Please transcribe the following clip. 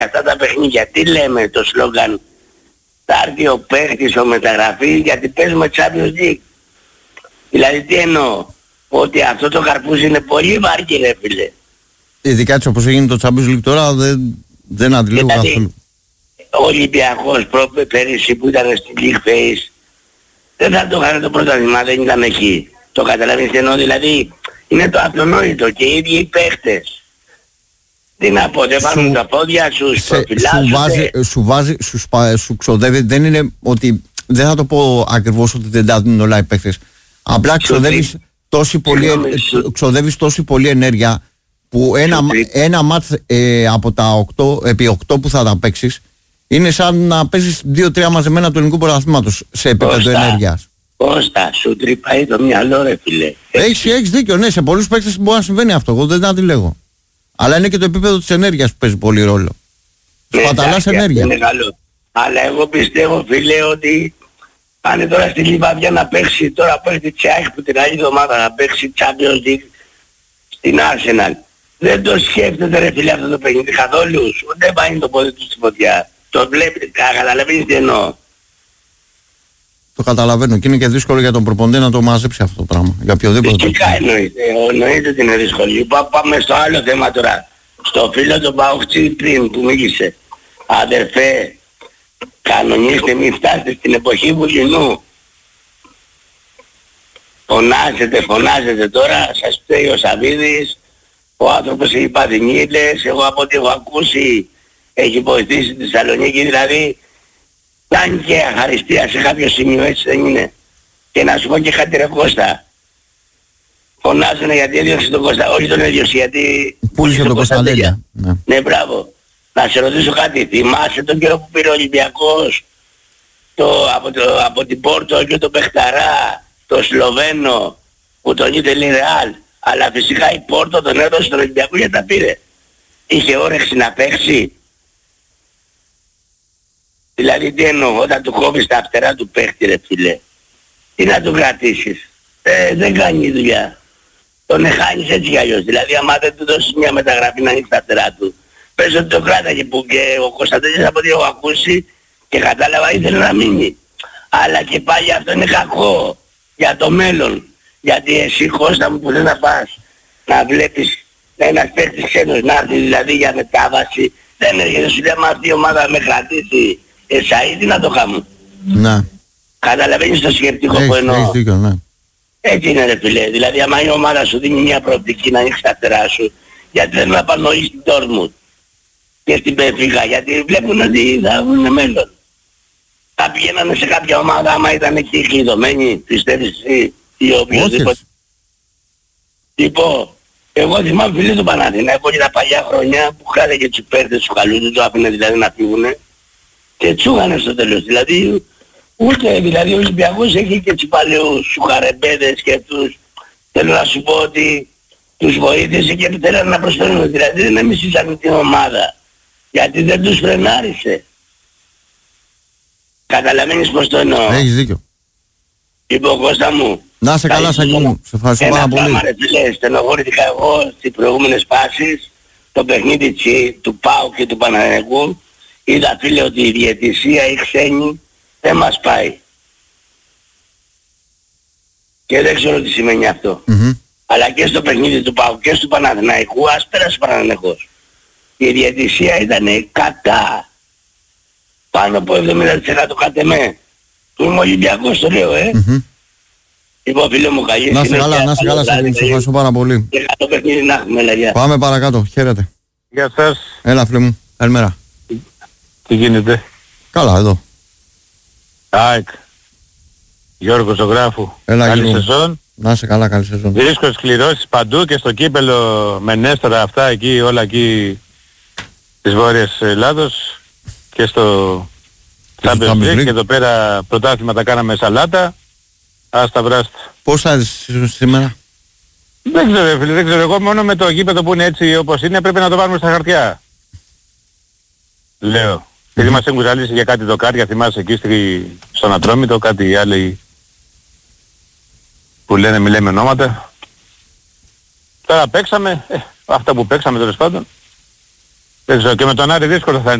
αυτά τα παιχνίδια. Τι λέμε το σλόγγαν? Θα έρθει ο παίκτης, ο μεταγραφή, γιατί παίζουμε Champions League. Δηλαδή τι εννοώ? Ότι αυτό το καρπούζι είναι πολύ βαρύ, ρε φίλε. Ειδικά έτσι όπως έγινε το Champions League τώρα δεν αντιλέγω καθόλου. Ο Ολυμπιακός πέρυσι που ήταν στην League Phase δεν θα το είχαν το πρωτάθλημα, δεν ήταν εκεί. Το καταλαβαίνεις τι εννοώ? Δηλαδή είναι το αυτονόητο και οι ίδιοι οι παίχτες. Τι να πω, δεν βάλουν τα πόδια σου, σου ξοδεύει, δεν είναι ότι, δεν θα το πω ακριβώς ότι δεν τα δίνουν όλα οι παίχτες. Απλά ξοδεύεις τόση πολλή ενέργεια που ένα μάτς από τα 8, επί 8 που θα τα παίξεις, είναι σαν να παίζεις 2-3 μαζεμένα του ελληνικού πρωταθλήματος σε επίπεδο ενέργειας. Κώστα, σου τρυπάει το μυαλό, ρε φίλε. Έχεις δίκιο, ναι, σε πολλούς παίκτες μπορεί να συμβαίνει αυτό, εγώ δεν αντιλέγω. Αλλά είναι και το επίπεδο της ενέργειας που παίζει πολύ ρόλο. Σπαταλάς ενέργεια. Είναι καλό. Αλλά εγώ πιστεύω, φίλε, ότι πάνε τώρα στη Λιβαδιά να παίξει, τώρα παίζει Τσιάχ που την άλλη εβδομάδα να παίξει Champions League στην Arsenal. Δεν το σκέφτεται, ρε φίλε, αυτό το παιχνίδι καθόλου. Δεν πάει το πόδι του στη φωτιά. Το βλέπει, καταλαβαίνεις τι εννοώ? Το καταλαβαίνω και είναι και δύσκολο για τον προπονητή να το μαζέψει αυτό το πράγμα. Για οποιοδήποτε. Φυσικά εννοείται ότι είναι δύσκολο. Πάμε στο άλλο θέμα τώρα. Στο φίλο του Παουχτζή πριν που μίλησε. Αδερφέ, κανονίστε, μην φτάσετε στην εποχή Βουλινού. Φωνάζετε τώρα, σας φταίει ο Σαββίδης, ο άνθρωπος έχει πάθει νύλες, εγώ από ό,τι έχω ακούσει έχει βοηθήσει τη Θεσσαλονίκη, δηλαδή κάνει και αχαριστία σε κάποιο σημείο, έτσι δεν είναι? Και να σου πω και κάτι, ρε Κώστα, φωνάζουνε γιατί έδιωξε τον Κώστα, όχι τον έδιωξε γιατί πούλησε τον Κωνσταντέλια. Ναι, μπράβο. Να σε ρωτήσω κάτι, θυμάσαι τον καιρό που πήρε ο Ολυμπιακός από την Πόρτο και τον Πεχταρά, το Σλοβαίνο που τον ήθελε Ρεάλ, αλλά φυσικά η Πόρτο τον έδωσε στον Ολυμπιακό γιατί τα πήρε. Είχε όρεξη να παίξει? Δηλαδή τι εννοώ, όταν του κόβεις τα φτερά του παίχτη, ρε φίλε, τι να του κρατήσεις? Δεν κάνει δουλειά. Τον εχάνεις έτσι κι αλλιώς. Δηλαδή άμα δεν του δώσεις μια μεταγραφή να ανοίξει τα φτερά του, πες ότι το κράταγε που και ο Κωνσταντέλιας από ό,τι έχω ακούσει και κατάλαβα ήθελε να μείνει. Αλλά και πάλι αυτό είναι κακό για το μέλλον. Γιατί εσύ, Κώστα μου, που δεν θα πας να βλέπεις ένας παίκτης ξένος να έρθει δηλαδή για μετάβαση, δεν έρχεται, σου λέει, μα αυτή η ομάδα με κρατήσει εσάι, τι να το κάνουν? Ναι. Καταλαβαίνεις το σκεπτικό που εννοώ? Έχεις δίκιο, ναι. Έτσι είναι, ρε φίλε. Δηλαδή άμα η ομάδα σου δίνει μια προοπτική να ανοίξει τα φτερά σου, γιατί δεν να πάνε όλοι στην Ντόρτμουντ και στην Μπενφίκα, γιατί βλέπουν ότι θα έχουν μέλλον. Θα πηγαίνανε σε κάποια ομάδα άμα ήταν εκεί κλειδωμένοι, πιστεύεις εσύ, ή οποιοδήποτε? Λοιπόν, εγώ θυμάμαι φίλοι του Παναθηναϊκού και τα παλιά χρόνια που χάρε και τους παίρτες του καλού του άφηνε δηλαδή να φύγουνε και τσούγανε στο τέλος. Δηλαδή ούτε δηλαδή ο Ολυμπιακός έχει και τους παλαιούς σουχαρεμπέδες και τους, θέλω να σου πω ότι τους βοήθησε και θέλανε να προσφέρουν. Δηλαδή δεν εμείς την ομάδα γιατί δεν τους φρενάρισε. Καταλαβαίνεις πως το εννοώ? Έχεις δίκιο. Λοιπόν, Κώστα μου, να είσαι καλά, Σάκη μου. Σε ευχαριστώ πάρα πολύ. Ένα πράγμα, ρε φίλε, στενοχωρήθηκα εγώ στις προηγούμενες φάσεις, το παιχνίδι του ΠΑΟ και του Παναθηναϊκού. Είδα, φίλε, ότι η διαιτησία, η ξένη, δεν μας πάει. Και δεν ξέρω τι σημαίνει αυτό. Αλλά και στο παιχνίδι του ΠΑΟ και του Παναθηναϊκού, ας πέρασε ο Παναθηναϊκός. Η διαιτησία ήταν κατά. Πάνω από 70% κατ' εμέ. Είμαι Ολυμπιακός, το λέω, Λοιπόν, φίλε μου, καλή να είσαι καλά, να είσαι καλά, σε ευχαριστώ πάρα πολύ. Και καλό παιχνίδι να έχουμε, λέγε. Πάμε παρακάτω, χαίρετε. Γεια σας. Έλα, φίλε μου, καλημέρα. Τι γίνεται? Καλά, εδώ. ΑΕΚ. Γιώργος Ζωγράφου. Έλα, καλή Γιώργο. σεζόν. Να είσαι καλά, καλή σεζόν. Δύσκολες κληρώσεις παντού και στο κύπελο με Νέστορα αυτά εκεί, όλα εκεί της Βόρειας Ελλάδος και στο Champions League και εδώ πέρα πρωτάθλημα τα κάναμε σαλάτα. Άστα βράστα. Πώς θα ζήσεις σήμερα? Δεν ξέρω, φίλε, δεν ξέρω. Εγώ μόνο με το γήπεδο που είναι έτσι όπως είναι πρέπει να το βάλουμε στα χαρτιά. Λέω. Γιατί μας έχουν ζαλίσει για κάτι δοκάρια, θυμάσαι εκεί στον Ατρόμητο, κάτι άλλοι που λένε μη λέμε ονόματα. Τώρα παίξαμε, αυτά που παίξαμε τέλος πάντων. Δεν ξέρω, και με τον Άρη δύσκολο θα είναι